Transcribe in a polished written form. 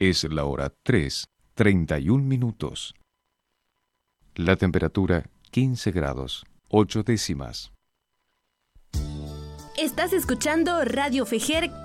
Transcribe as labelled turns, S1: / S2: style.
S1: Es la hora 3:31. La temperatura 15 grados, 8 décimas.
S2: Estás escuchando Radio Fejer